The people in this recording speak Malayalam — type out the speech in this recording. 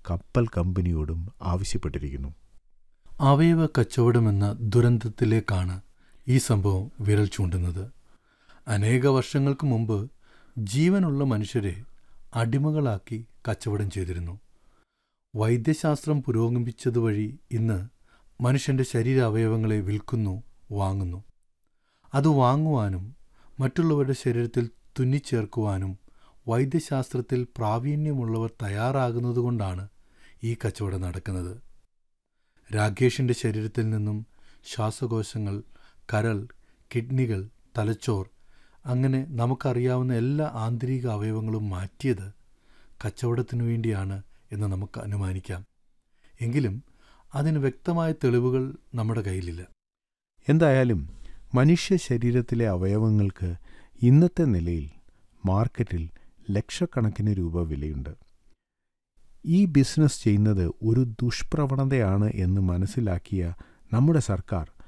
കപ്പൽ കമ്പനിയോടും ആവശ്യപ്പെട്ടിരിക്കുന്നു. അവയവ കച്ചവടമെന്ന ദുരന്തത്തിലേക്കാണ് ഈ സംഭവം വിരൽ ചൂണ്ടുന്നത്. അനേക വർഷങ്ങൾക്ക് മുമ്പ് ജീവനുള്ള മനുഷ്യരെ അടിമകളാക്കി കച്ചവടം ചെയ്തിരുന്നു. വൈദ്യശാസ്ത്രം പുരോഗമിച്ചതുവഴി ഇന്ന് മനുഷ്യൻ്റെ ശരീരാവയവങ്ങളെ വിൽക്കുന്നു, വാങ്ങുന്നു. അത് വാങ്ങുവാനും മറ്റുള്ളവരുടെ ശരീരത്തിൽ തുന്നിച്ചേർക്കുവാനും വൈദ്യശാസ്ത്രത്തിൽ പ്രാവീണ്യമുള്ളവർ തയ്യാറാകുന്നതുകൊണ്ടാണ് ഈ കച്ചവടം നടക്കുന്നത്. രാകേഷിൻ്റെ ശരീരത്തിൽ നിന്നും ശ്വാസകോശങ്ങൾ, കരൾ, കിഡ്നികൾ, തലച്ചോർ, അങ്ങനെ നമുക്കറിയാവുന്ന എല്ലാ ആന്തരിക അവയവങ്ങളും മാറ്റിയത് കച്ചവടത്തിനു വേണ്ടിയാണ് എന്ന് നമുക്ക് അനുമാനിക്കാം. എങ്കിലും അതിന് വ്യക്തമായ തെളിവുകൾ നമ്മുടെ കയ്യിലില്ല. എന്തായാലും മനുഷ്യ ശരീരത്തിലെ അവയവങ്ങൾക്ക് ഇന്നത്തെ നിലയിൽ മാർക്കറ്റിൽ ലക്ഷക്കണക്കിന് രൂപ വിലയുണ്ട്. ഈ ബിസിനസ് ചെയ്യുന്നത് ഒരു ദുഷ്പ്രവണതയാണ് എന്ന് മനസ്സിലാക്കിയ നമ്മുടെ സർക്കാർ